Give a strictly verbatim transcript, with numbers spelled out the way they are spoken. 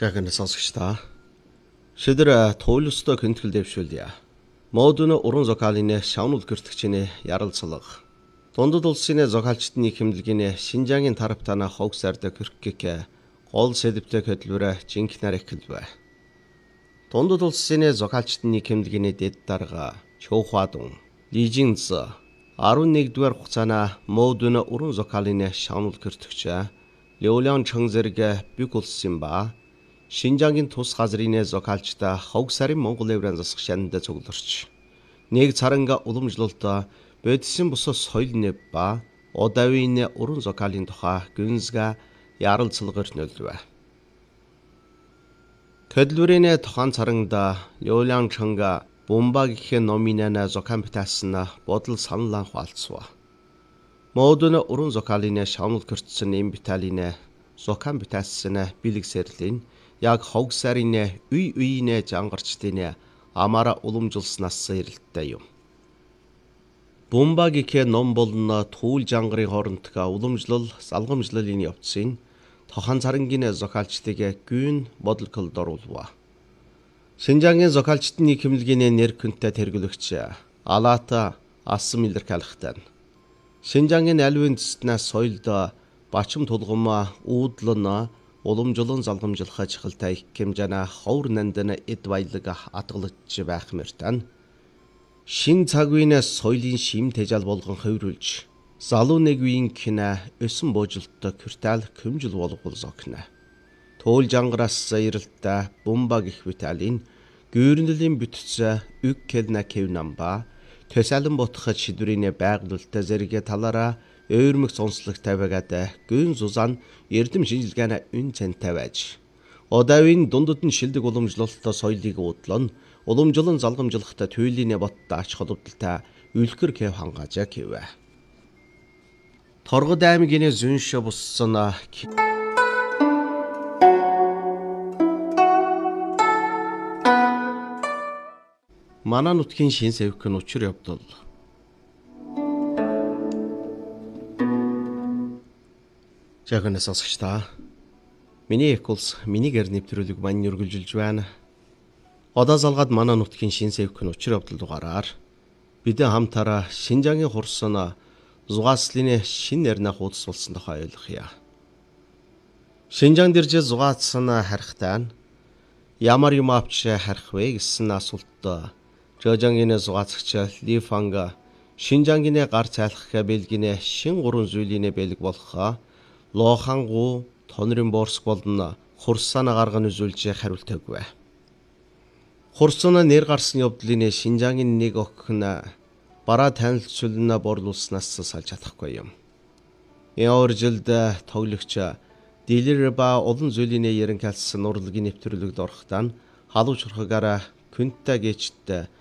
Яг энэ сонсогч та. Шидэр туйлстой хөнтгөл дэвшүүлье. Модуны уран зохиолын шавнуул гэртгчний ярилцлага. Дундад улсын зохиолчдын хэмнэлгийн Шинжаагийн таравтана хог сарда кэрхгэх гол сэдвтэй хөдөлмөр жинхнээр эхэлвэ. Дундад улсын зохиолчдын хэмнэлгийн дэд дарга Чоухвадун, Лижинз арван нэгдүгээр хугацаана модуны уран зохиолын шавнуул гэртгч Лёулян Чон зэрэг бүх улсын ба Шинжаагийн тус газрын зохиолчтой хог сарын Монгол еврейн засах шанд цугларч нэг царанга уламжлалт бодисын бус соёл нэв ба удавын уран зохиолын тухай гүнзга ярилцлагаар нөлвэ. Хөдөлмөрийн тухайн царангада Лёулян Чонга Бумба гэх номинан зохион бүтээсэн бодол саналаа хуваалцав. Модуны уран зохиолын шавнуул гэртсэн эм Виталины зохион бүтээсэн бэлэг сэрлийн яг хог сарын үе үеийн жангарчдын амаараа уламжилснаас эрэлттэй юм. Бумба гэх ном болон түүл жангарын хоорондох уламжлал, залгамжлалын явцын тохон царангийн зохиолчдыг гүн бодлогод оруулав. Шинжаагийн зохиолчдын хэмнэлгийн нэр хүнтэй тэргүүлэгч Алата асан илэрхийлэхтэй. Шинжаагийн алвын төснөөс соёлд бачим тулгам уудлан уламжлан залгамжлах чухалтай их хэмжээний ховор нандин эд баялаг атгалж байх мөртөн шин цаг үеийн соёлын шим тэжаал болгон хөврүүлж залуу нэг үеийн кино өсөн буужилттой квартал көмжил болгол зогно. Туул жангараас эрэлтэ Бумба гэх Виталин гүйрнэлийн бүтц үг келна кевнамба төсалан ботох шидвэрийн байгуулалтаа зэрэг талаараа өөрмөг сонслог тавигаад гүн зузаан эрдэм шинжилгээний үн цэнтэй байж удавын дундад нь шилдэг уламжлалтай соёлыг уудлан уламжлан залгамжлахтай туйлын боттой ач холбогдолтой үлгэр кев хангаажаа гэвэ. Торгод аймгийн зүнш буссан Манай нутгийн шин сэвхэн учир явдал Жагнас сонсогч та. Миний эколс миний гэр нэвтрүүлэг мань үргэлжилж байна. Одоо залгаад манай нутгийн шин сэвхэн учир явдал дугаараар бид хамтаараа Шинжаагийн хурсан зугааслын шин нэрнэ хуудас болсон тухай ойлгоё. Шинжаан дэрж зугаацсан харихтай ямар юм авч харих вэ гэсэн асуулт Жожангийн зугаацагч Лифанга Шинжаагийн гар цайлах бэлгийн шин гурван зүйлийн бэлэг болох Лохангу тонрын борск болон хурсаана гарган үзүүлж хариулт өгвэ. Хурсаана нэр гарсан явдлын Шинжаагийн нэг охин бараа танилцуулна борлуулснаас салж чадахгүй юм. Энэ жилд тоглогч Дилэр ба олон зүйлийн ярин калсан урлагийн нэвтрүүлэгд орохтаа халуун чурхагаараа күнтэ гэжт